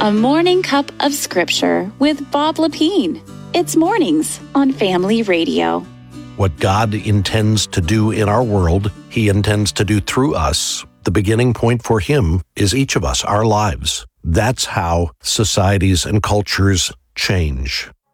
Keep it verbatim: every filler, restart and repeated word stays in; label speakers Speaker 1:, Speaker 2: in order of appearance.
Speaker 1: A Morning Cup of Scripture with Bob Lepine. It's mornings on Family Radio.
Speaker 2: What God intends to do in our world, He intends to do through us. The beginning point for Him is each of us, our lives. That's how societies and cultures change.